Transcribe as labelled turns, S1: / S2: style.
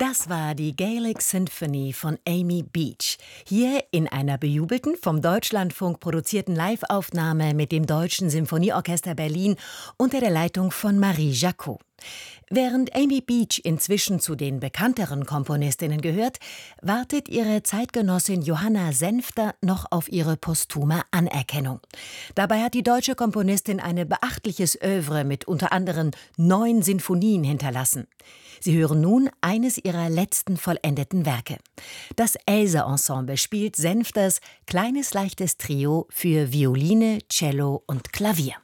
S1: Das war die Gaelic Symphony von Amy Beach. Hier in einer bejubelten, vom Deutschlandfunk produzierten Liveaufnahme mit dem Deutschen Symphonieorchester Berlin unter der Leitung von Marie Jacot. Während Amy Beach inzwischen zu den bekannteren Komponistinnen gehört, wartet ihre Zeitgenossin Johanna Senfter noch auf ihre posthume Anerkennung. Dabei hat die deutsche Komponistin ein beachtliches Œuvre mit unter anderem 9 Sinfonien hinterlassen. Sie hören nun eines ihrer letzten vollendeten Werke. Das Else-Ensemble spielt Senfters kleines leichtes Trio für Violine, Cello und Klavier.